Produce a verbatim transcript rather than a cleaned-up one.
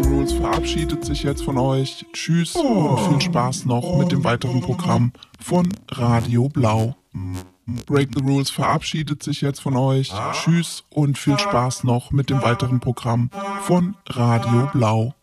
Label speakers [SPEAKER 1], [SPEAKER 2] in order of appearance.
[SPEAKER 1] the Rules verabschiedet sich jetzt von euch. Tschüss und viel Spaß noch mit dem weiteren Programm von Radio Blau. Break the Rules verabschiedet sich jetzt von euch. Tschüss und viel Spaß noch mit dem weiteren Programm von Radio Blau.